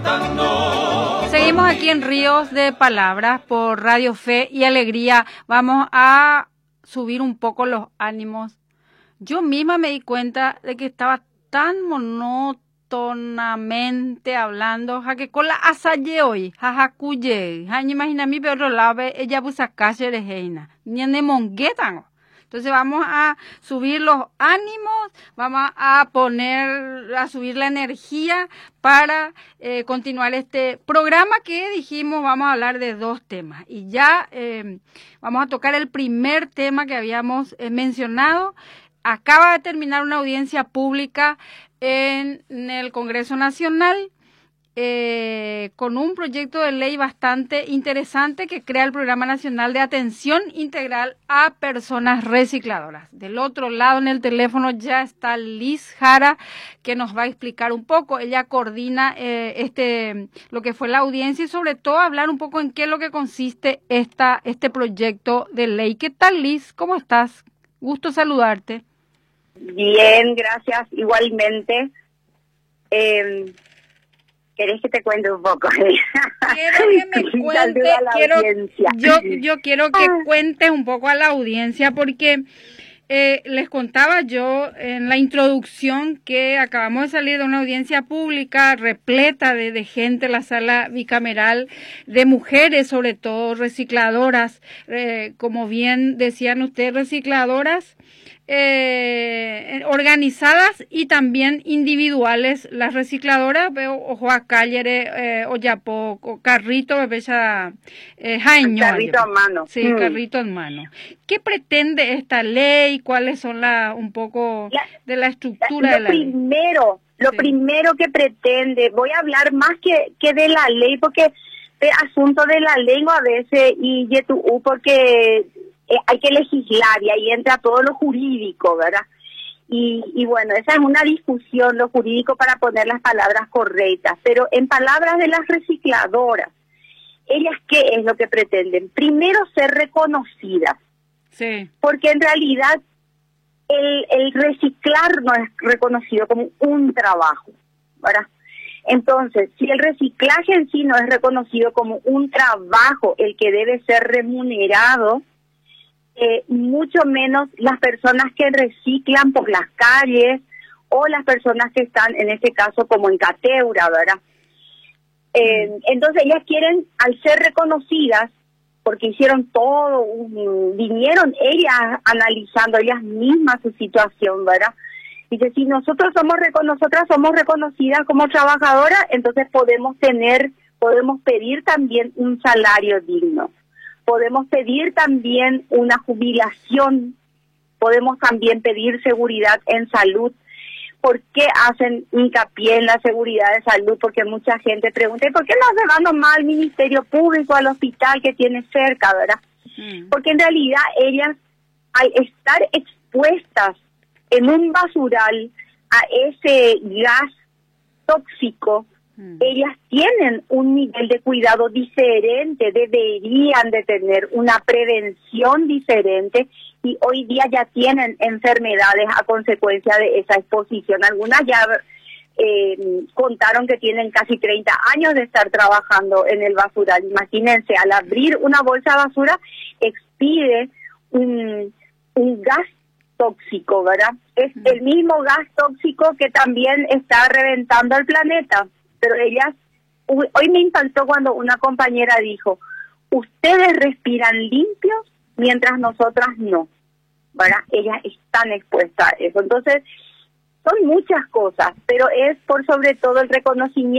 Seguimos aquí en Ríos de Palabras por Radio Fe y Alegría. Vamos a subir un poco los ánimos. Yo misma me di cuenta de que estaba tan monótonamente hablando, ja que con la asaye hoy, jajacuye, ja ni imagina mi pero lave, ella busa calle de heina, ni en monguetan. Entonces vamos a subir los ánimos, vamos a subir la energía para continuar este programa que dijimos vamos a hablar de 2 temas. Y ya vamos a tocar el primer tema que habíamos mencionado. Acaba de terminar una audiencia pública en el Congreso Nacional con un proyecto de ley bastante interesante que crea el Programa Nacional de Atención Integral a Personas Recicladoras. Del otro lado en el teléfono ya está Liz Jara, que nos va a explicar un poco. Ella coordina lo que fue la audiencia y sobre todo hablar un poco en qué es lo que consiste este proyecto de ley. ¿Qué tal, Liz? ¿Cómo estás? Gusto saludarte. Bien, gracias. Igualmente. ¿Querés que te cuente un poco? Quiero que me cuentes, yo quiero que cuentes un poco a la audiencia porque les contaba yo en la introducción que acabamos de salir de una audiencia pública repleta de gente, la sala bicameral, de mujeres sobre todo, recicladoras, como bien decían ustedes, recicladoras, organizadas y también individuales. Las recicladoras, veo ojo a calle oyapo carrito jaño, carrito en mano. Sí, carrito en mano. ¿Qué pretende esta ley? ¿Cuáles son un poco de la estructura de la ley? Lo primero que pretende, voy a hablar más que de la ley, porque el asunto de la lengua a veces y porque hay que legislar y ahí entra todo lo jurídico, ¿verdad? Y bueno, esa es una discusión, lo jurídico, para poner las palabras correctas. Pero en palabras de las recicladoras, ¿ellas qué es lo que pretenden? Primero, ser reconocidas. Sí. Porque en realidad el reciclar no es reconocido como un trabajo, ¿verdad? Entonces, si el reciclaje en sí no es reconocido como un trabajo, el que debe ser remunerado, mucho menos las personas que reciclan por las calles o las personas que están, en este caso, como en Cateura, ¿verdad? Entonces ellas quieren, al ser reconocidas, porque hicieron todo, vinieron ellas analizando ellas mismas su situación, ¿verdad? Dice, si nosotras somos reconocidas como trabajadoras, entonces podemos pedir también un salario digno. Podemos pedir también una jubilación, podemos también pedir seguridad en salud. ¿Por qué hacen hincapié en la seguridad de salud? Porque mucha gente pregunta, ¿y por qué no se va nomás al Ministerio Público, al hospital que tiene cerca, verdad? Porque en realidad ellas, al estar expuestas en un basural a ese gas tóxico, ellas tienen un nivel de cuidado diferente, deberían de tener una prevención diferente y hoy día ya tienen enfermedades a consecuencia de esa exposición. Algunas ya contaron que tienen casi 30 años de estar trabajando en el basural. Imagínense, al abrir una bolsa de basura expide un gas tóxico, ¿verdad? Es el mismo gas tóxico que también está reventando el planeta. Pero ellas, hoy me impactó cuando una compañera dijo, ustedes respiran limpios mientras nosotras no, ¿verdad? Ellas están expuestas a eso. Entonces, son muchas cosas, pero es por sobre todo el reconocimiento